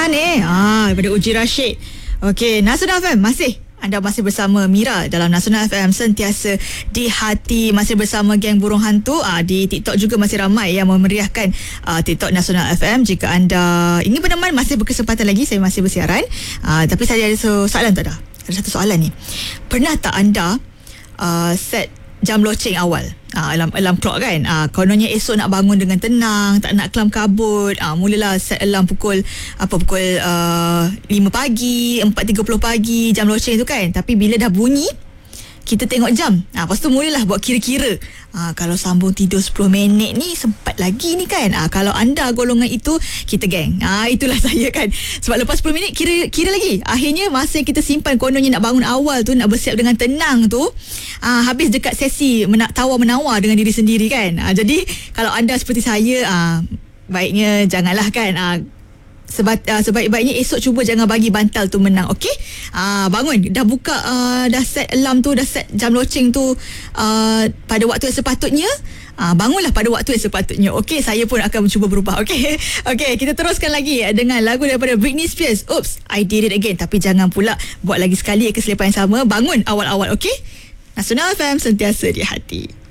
Pesan daripada Uji Rashid. Okey, Nasional FM Anda masih bersama Mira dalam Nasional FM, sentiasa di hati. Masih bersama geng Burung Hantu. Di TikTok juga masih ramai yang memeriahkan TikTok Nasional FM. Jika anda ingin berteman, masih berkesempatan lagi. Saya masih bersiaran. Tapi saya ada soalan tak dah? Ada satu soalan ni. Pernah tak anda set jam loceng awal, alarm clock kan, kononnya esok nak bangun dengan tenang, tak nak kelam kabut, mulalah set alarm pukul 5 pagi, 4.30 pagi, jam loceng tu kan. Tapi bila dah bunyi, kita tengok jam, lepas tu mulalah buat kira-kira, kalau sambung tidur 10 minit ni sempat lagi ni kan. Kalau anda golongan itu, kita geng. Itulah saya kan. Sebab lepas 10 minit kira lagi. Akhirnya masa kita simpan kononnya nak bangun awal tu, nak bersiap dengan tenang tu, habis dekat sesi tawar-menawar dengan diri sendiri kan. Jadi kalau anda seperti saya, baiknya janganlah kan. Sebaik-baiknya esok cuba jangan bagi bantal tu menang. Okey, bangun, dah buka, dah set alarm tu, dah set jam loceng tu pada waktu yang sepatutnya. Bangunlah pada waktu yang sepatutnya. Okey, saya pun akan mencuba berubah. Okey, kita teruskan lagi dengan lagu daripada Britney Spears, Oops, I Did It Again. Tapi jangan pula buat lagi sekali kesilapan yang sama. Bangun awal-awal. Okey, Nasional FM, sentiasa di hati.